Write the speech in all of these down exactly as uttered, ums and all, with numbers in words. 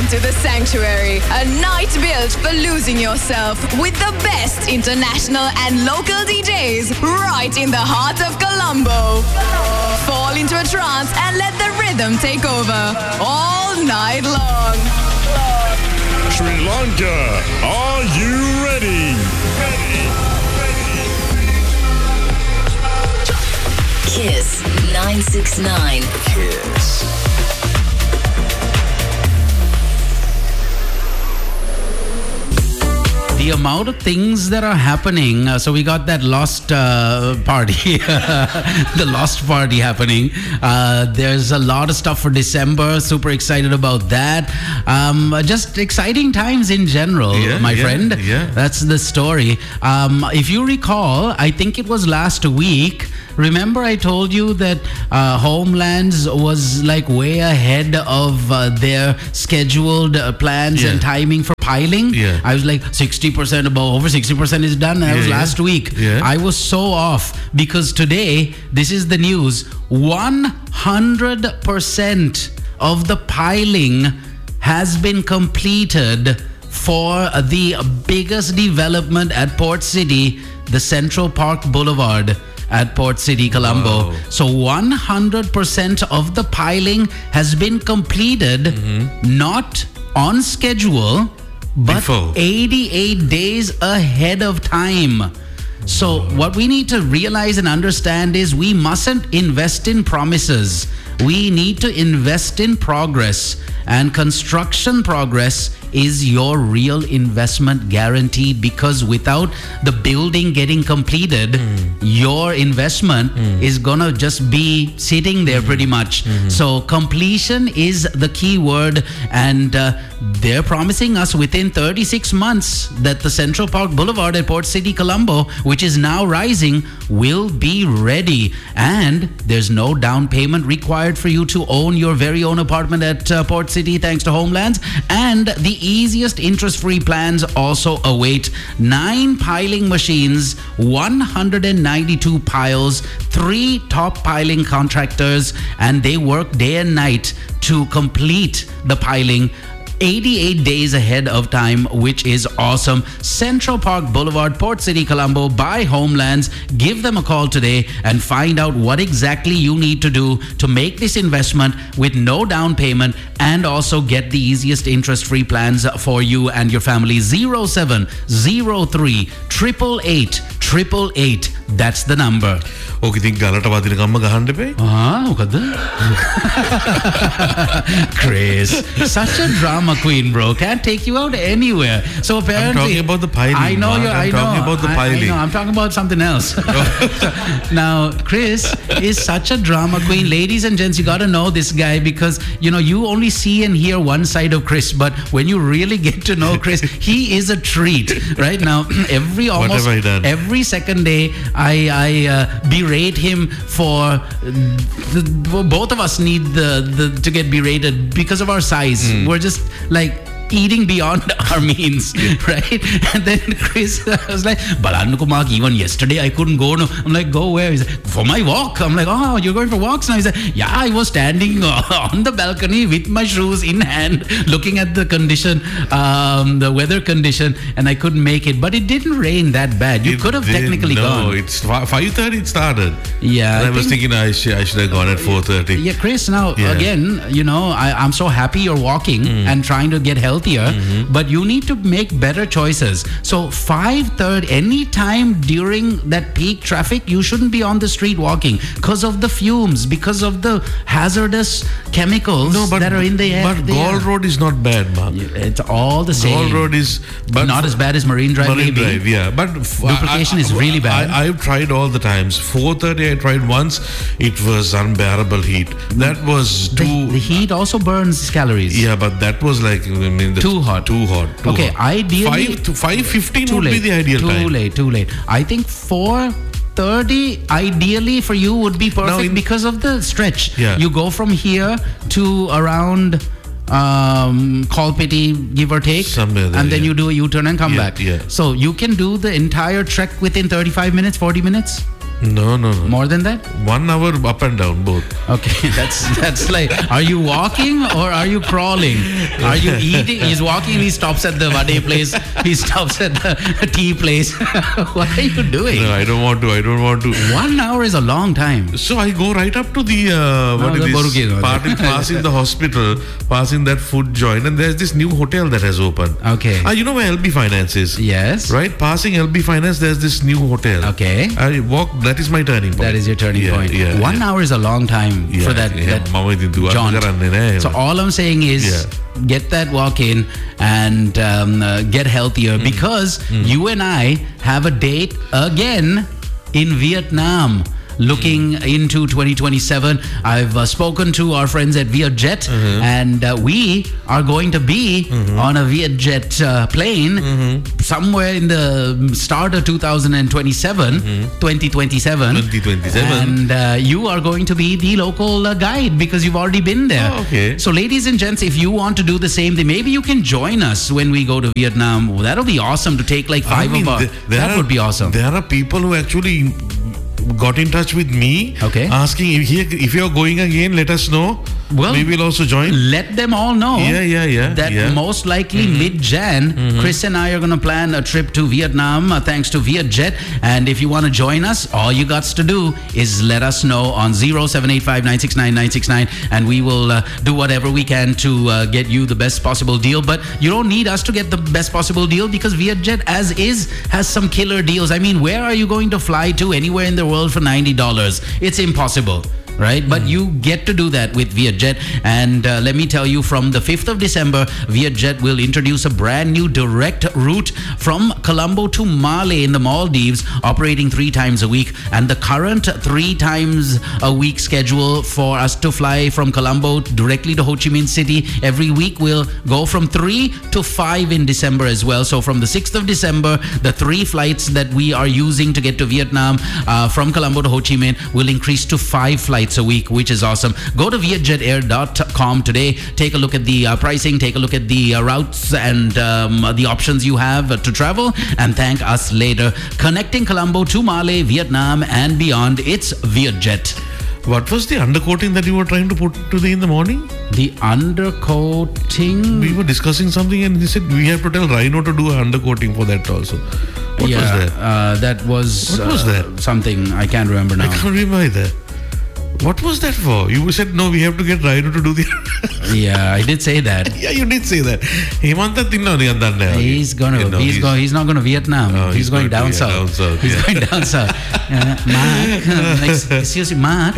into the Sanctuary, a night built for losing yourself with the best international and local D Js right in the heart of Colombo. Fall into a trance and let the rhythm take over all night long. Sri Lanka, are you ready? Ready. Kiss nine six nine. Kiss. The amount of things that are happening. Uh, so we got that lost uh, party, the lost party happening. Uh, there's a lot of stuff for December. Super excited about that. Um, just exciting times in general, yeah, my yeah, friend. Yeah. That's the story. Um, if you recall, I think it was last week. Remember I told you that uh, Homelands was like way ahead of uh, their scheduled uh, plans yeah. and timing for piling? Yeah. I was like sixty percent above, over sixty percent is done. And that yeah, was yeah. last week. Yeah. I was so off because today, this is the news, one hundred percent of the piling has been completed for the biggest development at Port City, the Central Park Boulevard at Port City, Colombo. Wow. So one hundred percent of the piling has been completed, mm-hmm. not on schedule, but Before. eighty-eight days ahead of time. So what we need to realize and understand is we mustn't invest in promises. We need to invest in progress, and construction progress is your real investment guaranteed, because without the building getting completed, mm. your investment mm. is gonna just be sitting there mm. pretty much. Mm-hmm. So completion is the key word, and uh, they're promising us within thirty-six months that the Central Park Boulevard at Port City, Colombo, which is now rising, will be ready. And there's no down payment required for you to own your very own apartment at uh, Port City, thanks to Homelands. And the easiest interest-free plans also await. Nine piling machines, one hundred ninety-two piles, three top piling contractors, and they work day and night to complete the piling eighty-eight days ahead of time, which is awesome. Central Park Boulevard, Port City, Colombo, by Homelands. Give them a call today and find out what exactly you need to do to make this investment with no down payment, and also get the easiest interest-free plans for you and your family. zero seven zero three, eight eight eight, eight eight eight. That's the number. ඕක ඉතින් ගලට වදින කම්ම ගහන්න එපේ. ආ මොකද? Chris, such a drama queen, bro. Can't take you out anywhere. So apparently, I'm talking about the piling. I know you're. I'm I know. talking about the I, piling. I know. I'm talking about something else. Now, Chris is such a drama queen. Ladies and gents, you got to know this guy, because you know you only see and hear one side of Chris, but when you really get to know Chris, he is a treat. Right now, every almost every second day, I I uh, berate him for the, both of us need the, the to get berated because of our size. Mm. We're just like eating beyond our means, right? And then Chris was like, "Balanko Mark, even yesterday I couldn't go." No, I'm like, "Go where?" He's like, "For my walk." I'm like, "Oh, you're going for walks now?" He's like, "Yeah, I was standing on the balcony with my shoes in hand, looking at the condition, um, the weather condition, and I couldn't make it. But it didn't rain that bad. You it could have did, technically no, gone." No, it's five thirty. It started. Yeah, and I, I was think, thinking I should, I should have gone at four thirty. Yeah, Chris. Now yeah. again, you know, I, I'm so happy you're walking mm. and trying to get healthier. Mm-hmm. But you need to make better choices. So five thirty, any time during that peak traffic, you shouldn't be on the street walking because of the fumes, because of the hazardous chemicals no, but, that are in the air. But Gaul Road is not bad, Mark. It's all the same. Gaul Road is but not as bad as Marine Drive. Marine maybe. Drive, yeah. But f- duplication I, I, is really bad. I, I've tried all the times. four thirty I tried once. It was unbearable heat. That was too. The, the heat also burns calories. Yeah, but that was like I mean, the, too hot. Too hot. Too okay, hot. ideally five to five fifteen would late, be the ideal too time. Too late. Too late. I think four thirty ideally for you would be perfect in, because of the stretch. Yeah. You go from here to around um Kolpiti, give or take, somewhere there, and then yeah. you do a U-turn and come yeah, back. Yeah. So you can do the entire trek within thirty-five minutes, forty minutes. No, no, no. More than that? One hour up and down, both. Okay, that's that's like, are you walking or are you crawling? Are you eating? He's walking, he stops at the vade place, he stops at the tea place. What are you doing? No, I don't want to. I don't want to. One hour is a long time. So I go right up to the uh, what No, is the this? Borugi, no. Party, passing the hospital, passing that food joint, and there's this new hotel that has opened. Okay. Ah, you know where L B Finance is? Yes. Right, passing L B Finance, there's this new hotel. Okay. I walk. That is my turning point. That is your turning Yeah, point. yeah, One yeah. hour is a long time Yeah, for that, yeah. that Mama didn't jaunt. do So all I'm saying is Yeah. get that walk in and um, uh, get healthier because you and I have a date again in Vietnam. Looking into twenty twenty-seven, I've uh, spoken to our friends at Vietjet, and uh, we are going to be on a Vietjet uh, plane somewhere in the start of two thousand twenty-seven, twenty twenty-seven. twenty twenty-seven. And uh, you are going to be the local uh, guide because you've already been there. Oh, okay. So, ladies and gents, if you want to do the same thing, maybe you can join us when we go to Vietnam. Well, that'll be awesome to take like five I mean, of us. th- there That are- would be awesome. There are people who actually got in touch with me, Okay. asking if, he, if you're going again, let us know. Well, we will also join. Let them all know. Yeah, yeah, yeah, That yeah. most likely mid-Jan, Chris and I are going to plan a trip to Vietnam uh, thanks to Vietjet. And if you want to join us, all you got to do is let us know on zero seven eight five nine six nine nine six nine, and we will uh, do whatever we can to uh, get you the best possible deal. But you don't need us to get the best possible deal because Vietjet, as is, has some killer deals. I mean, where are you going to fly to anywhere in the world for ninety dollars? It's impossible. Right, but you get to do that with Vietjet, and uh, let me tell you, from the fifth of December, Vietjet will introduce a brand new direct route from Colombo to Male in the Maldives, operating three times a week. And the current three times a week schedule for us to fly from Colombo directly to Ho Chi Minh City every week will go from three to five in December as well. So from the sixth of December, the three flights that we are using to get to Vietnam uh, from Colombo to Ho Chi Minh will increase to five flights a week, which is awesome. Go to vietjet air dot com today. Take a look at the uh, pricing, take a look at the uh, routes and um, the options you have uh, to travel, and thank us later. Connecting Colombo to Male, Vietnam and beyond, it's Vietjet. What was the undercoating that you were trying to put today in the morning? The undercoating. We were discussing something and he said we have to tell Rhino to do an undercoating for that also. What yeah, was that? Uh, that was, What was uh, that? something I can't remember I now. can't remember either. What was that for? You said no, we have to get Rhino to do the. Yeah, I did say that. Yeah, you did say that. Hemanta Tinna ni andane. He's gonna. You know, he's, going. He's not going to Vietnam. Oh, he's, he's going, going down, to- yeah, south. down south, He's yeah. going down south. Uh, Mark, uh, ex- excuse me, Mark.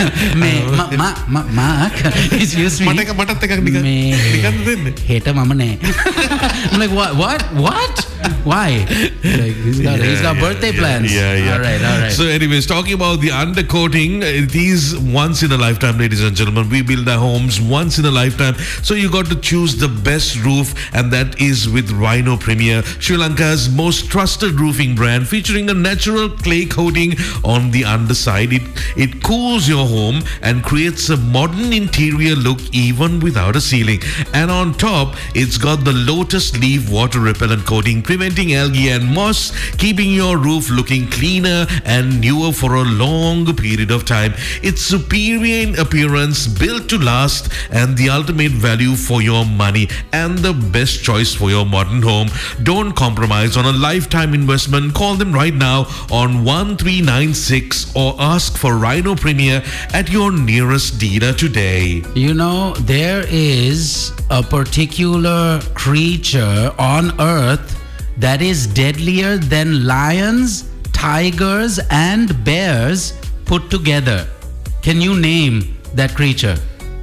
Me, ma, ma, ma, Mark. Excuse me. Mata ka mata teka dikan. Me. Dikan din. Heta mama ne. I'm like, what? What? What? Why? Like, he's got. Yeah, he's got yeah, birthday yeah, plans. Yeah, yeah. All right. All right. So, anyways, talking about the undercoating, it is once in a lifetime, ladies and gentlemen. We build our homes once in a lifetime. So, you got to choose the best roof, and that is with Rhino Premier, Sri Lanka's most trusted roofing brand, featuring a natural clay coating on the underside. It, it cools your home and creates a modern interior look even without a ceiling. And on top, it's got the lotus leaf water repellent coating, preventing algae and moss, keeping your roof looking cleaner and newer for a long period of time. It's superior in appearance, built to last, and the ultimate value for your money, and the best choice for your modern home. Don't compromise on a lifetime investment. Call them right now on one three nine six or ask for Rhino Premier at your nearest dealer today. You know, there is a particular creature on earth that is deadlier than lions, tigers, and bears put together. Can you name that creature?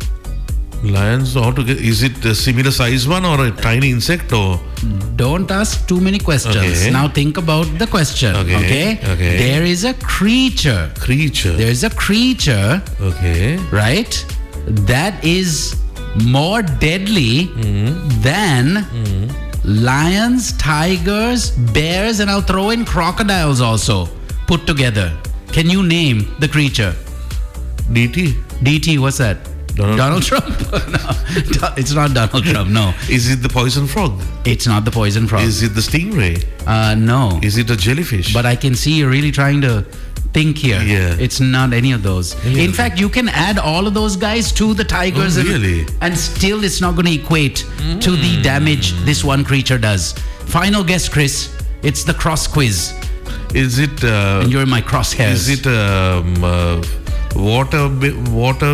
Lions altogether, is it a similar size one or a tiny insect or? Don't ask too many questions. Okay. Now think about the question. Okay, Okay? okay. There is a creature. Creature. There is a creature, Okay. right? That is more deadly than lions, tigers, bears, and I'll throw in crocodiles also put together. Can you name the creature? D T. D T, what's that? Donald- Trump? No, it's not Donald Trump. No, Is it the poison frog? it's not the poison frog. Is it the stingray? Uh, no. Is it a jellyfish? But I can see you're really trying to think here. Yeah. It's not any of those. Any In of fact, you can add all of those guys to the tigers Oh, and, really? and still it's not going to equate to the damage this one creature does. Final guess, Chris. It's the cross quiz. Is it? Uh, And you're in my crosshairs. is it um, uh, water? bi- Water?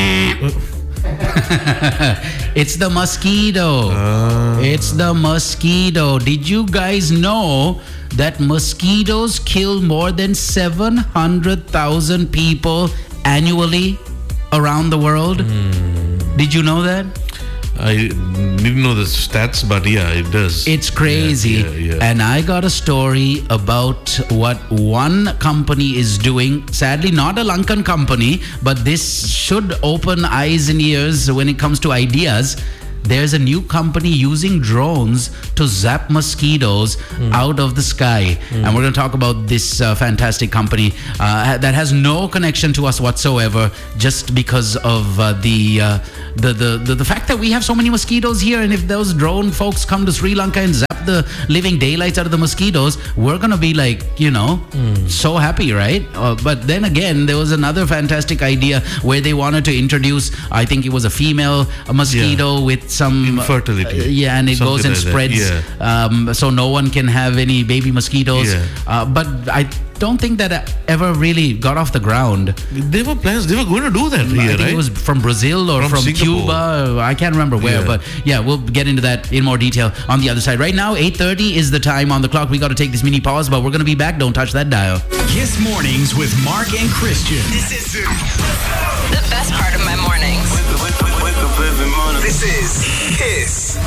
It's the mosquito. Ah. It's the mosquito. Did you guys know that mosquitoes kill more than seven hundred thousand people annually around the world? Hmm. Did you know that? I didn't know the stats, but yeah, it does. It's crazy. Yeah, yeah, yeah. And I got a story about what one company is doing. Sadly, not a Lankan company, but this should open eyes and ears when it comes to ideas. There's a new company using drones to zap mosquitoes Mm. out of the sky. And we're going to talk about this uh, fantastic company uh, that has no connection to us whatsoever, just because of uh, the, uh, the, the, the the fact that we have so many mosquitoes here. And if those drone folks come to Sri Lanka and zap the living daylights out of the mosquitoes, we're going to be like, you know, so happy, right? Uh, but then again, there was another fantastic idea where they wanted to introduce, I think it was a female a mosquito with some Infertility. uh, yeah, and it Something goes and like that, spreads, yeah. um, so no one can have any baby mosquitoes. Yeah. Uh, but I don't think that ever really got off the ground. There were plans. They were going to do that I here, think right? it was from Brazil or From from, Singapore. Cuba. I can't remember where, Yeah. but yeah, we'll get into that in more detail on the other side. Right now, eight thirty is the time on the clock. We got to take this mini pause, but we're going to be back. Don't touch that dial. Kiss Mornings with Mark and Christian. This is the best part of my mornings. This is Kiss.